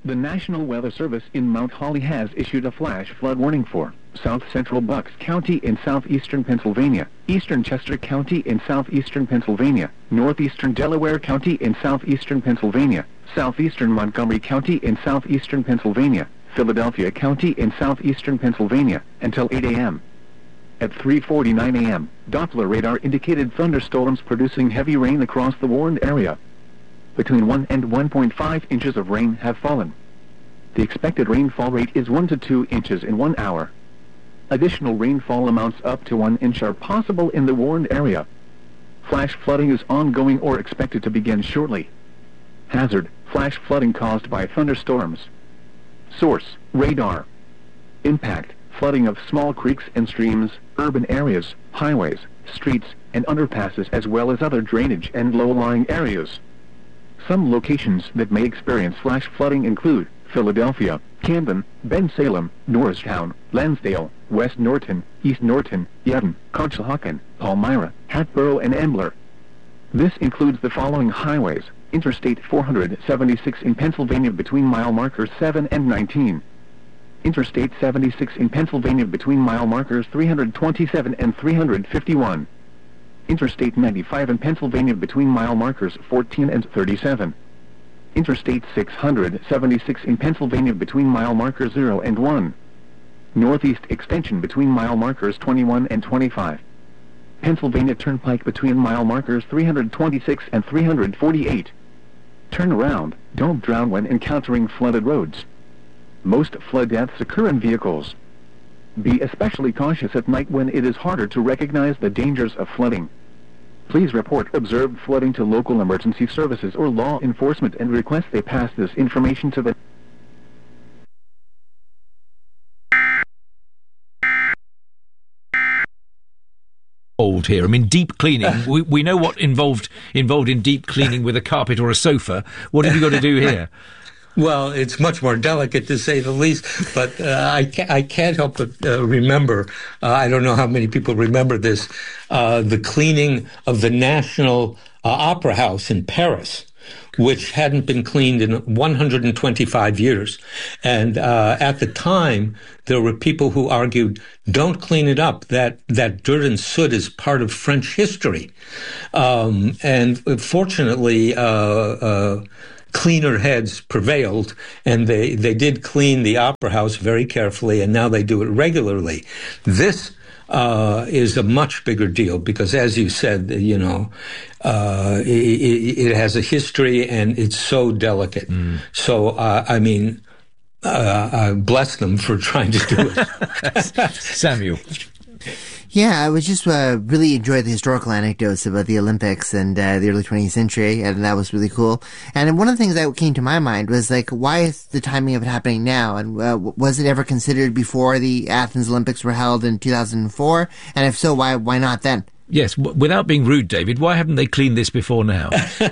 The National Weather Service in Mount Holly has issued a flash flood warning for south-central Bucks County in southeastern Pennsylvania, eastern Chester County in southeastern Pennsylvania, northeastern Delaware County in southeastern Pennsylvania, southeastern Montgomery County in southeastern Pennsylvania, Philadelphia County in southeastern Pennsylvania, until 8 a.m. At 3:49 a.m., Doppler radar indicated thunderstorms producing heavy rain across the warned area. Between 1 and 1.5 inches of rain have fallen. The expected rainfall rate is 1 to 2 inches in 1 hour. Additional rainfall amounts up to 1 inch are possible in the warned area. Flash flooding is ongoing or expected to begin shortly. Hazard: flash flooding caused by thunderstorms. Source: radar. Impact: flooding of small creeks and streams, urban areas, highways, streets, and underpasses, as well as other drainage and low-lying areas. Some locations that may experience flash flooding include Philadelphia, Camden, Bensalem, Norristown, Lansdale, West Norton, East Norton, Yadden, Conshohocken, Palmyra, Hatboro, and Ambler. This includes the following highways: Interstate 476 in Pennsylvania between mile markers 7 and 19. Interstate 76 in Pennsylvania between mile markers 327 and 351. Interstate 95 in Pennsylvania between mile markers 14 and 37. Interstate 676 in Pennsylvania between mile markers 0 and 1. Northeast Extension between mile markers 21 and 25. Pennsylvania Turnpike between mile markers 326 and 348. Turn around, don't drown when encountering flooded roads. Most flood deaths occur in vehicles. Be especially cautious at night when it is harder to recognize the dangers of flooding. Please report observed flooding to local emergency services or law enforcement and request they pass this information to the involved here. I mean, deep cleaning. We know what involved in deep cleaning with a carpet or a sofa. What have you got to do here? Well, it's much more delicate, to say the least, but I can't help but remember, I don't know how many people remember this, the cleaning of the National Opera House in Paris, which hadn't been cleaned in 125 years. And at the time, there were people who argued, don't clean it up. That dirt and soot is part of French history. And fortunately, cleaner heads prevailed, and they did clean the Opera House very carefully, and now they do it regularly. This is a much bigger deal because, as you said, you know, it has a history and it's so delicate. So, I mean, I bless them for trying to do it. Samuel. Yeah, I was just really enjoyed the historical anecdotes about the Olympics and the early 20th century, and that was really cool. And one of the things that came to my mind was, like, why is the timing of it happening now? And was it ever considered before the Athens Olympics were held in 2004? And if so, why not then? Yes, without being rude, David, why haven't they cleaned this before now?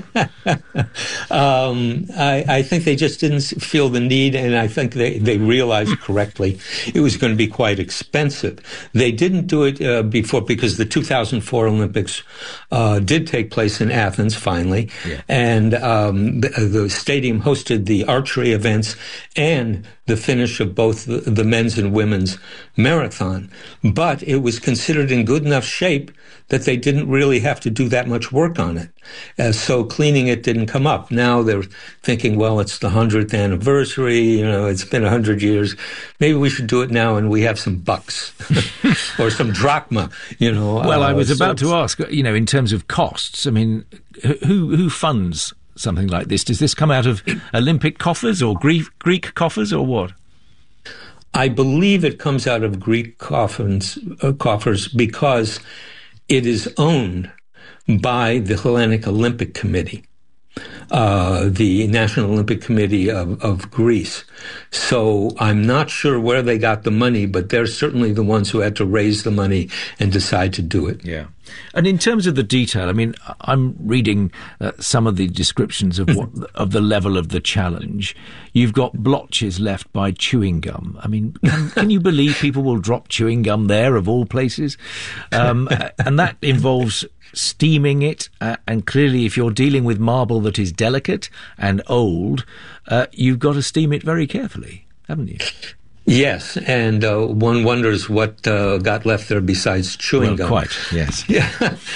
I think they just didn't feel the need, and I think they realized correctly it was going to be quite expensive. They didn't do it before because the 2004 Olympics did take place in Athens, finally, and the stadium hosted the archery events and the finish of both the men's and women's marathon. But it was considered in good enough shape that they didn't really have to do that much work on it. So cleaning it didn't come up. Now they're thinking, well, it's the 100th anniversary, you know, it's been 100 years. Maybe we should do it now and we have some bucks or some drachma, you know. Well, I was about to ask, you know, in terms of costs, I mean, who funds something like this? Does this come out of Olympic coffers or Greek coffers or what? I believe it comes out of Greek coffers because it is owned by the Hellenic Olympic Committee, the National Olympic Committee of Greece. So I'm not sure where they got the money, but they're certainly the ones who had to raise the money and decide to do it. Yeah. And in terms of the detail, I mean, I'm reading some of the descriptions of of the level of the challenge. You've got blotches left by chewing gum. I mean, can you believe people will drop chewing gum there, of all places? And that involves steaming it, and clearly if you're dealing with marble that is delicate and old, you've got to steam it very carefully, haven't you? Yes, and one wonders what got left there besides chewing gum. Quite, yes. Yeah.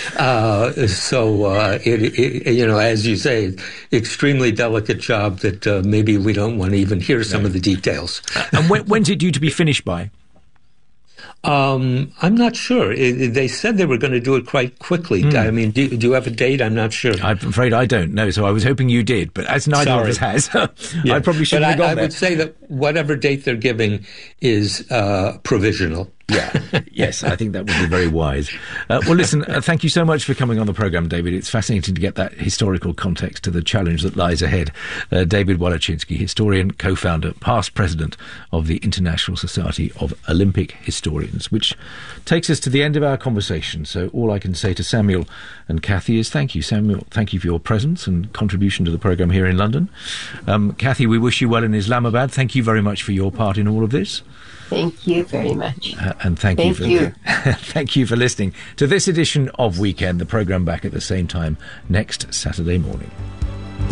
It, as you say, extremely delicate job that maybe we don't want to even hear some of the details. And when's it due to be finished by? I'm not sure. They said they were going to do it quite quickly. I mean, do you have a date? I'm not sure. I'm afraid I don't know, so I was hoping you did. But as neither of us has, yeah. I probably shouldn't have gone there. I would say that whatever date they're giving is provisional. Yeah. Yes, I think that would be very wise. Well, listen, thank you so much for coming on the programme, David. It's fascinating to get that historical context to the challenge that lies ahead. David Walachinsky, historian, co-founder, past president of the International Society of Olympic Historians, which takes us to the end of our conversation. So all I can say to Samuel and Kathy is thank you, Samuel. Thank you for your presence and contribution to the programme here in London. Kathy, we wish you well in Islamabad. Thank you very much for your part in all of this. Thank you very much. And thank you for listening to this edition of Weekend, the programme back at the same time next Saturday morning.